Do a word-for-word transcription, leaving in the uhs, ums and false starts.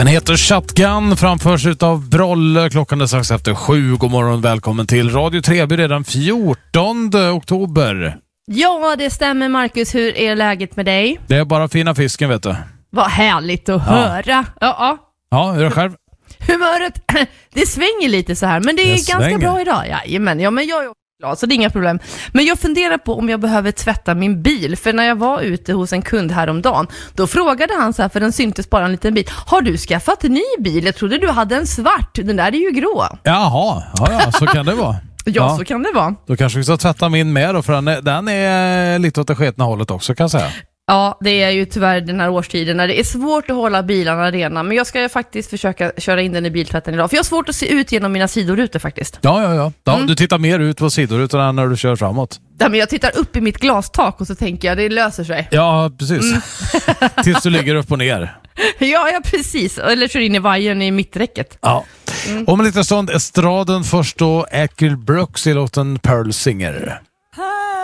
Den heter Shotgun, framförs utav Brolle. Klockan är strax efter sju. God morgon, välkommen till Radio Treby redan fjortonde oktober. Ja, det stämmer Marcus. Hur är läget med dig? Det är bara fina fisken, vet du. Vad härligt att Ja. höra. Ja, ja. Ja, hur är det själv? Humöret, det svänger lite så här, men det är Det ganska svänger. bra idag. Jajamän, ja, men jag är också glad, så det är inga problem. Men jag funderar på om jag behöver tvätta min bil, för när jag var ute hos en kund häromdagen, då frågade han så här, för den syntes bara en liten bil. Har du skaffat en ny bil? Jag trodde du hade en svart, den där är ju grå. Jaha, ja, ja, så kan det vara. Ja, Ja. så kan det vara. Då kanske vi ska tvätta min med då, för den är, den är lite åt det sketna hållet också, kan jag säga. Ja, det är ju tyvärr den här årstiden när det är svårt att hålla bilarna rena. Men jag ska ju faktiskt försöka köra in den i biltvätten idag. För jag har svårt att se ut genom mina sidorutor faktiskt. Ja, ja, ja. ja Mm. Du tittar mer ut på sidorutorna när du kör framåt. Ja, men jag tittar upp i mitt glastak och så tänker jag, det löser sig. Ja, precis. Mm. Tills du ligger upp och ner. Ja, ja, precis. Eller kör in i vajern i mitträcket. Ja. Mm. Om en liten stund, estraden först då, Ekel Brooks i låten Pearl Singer.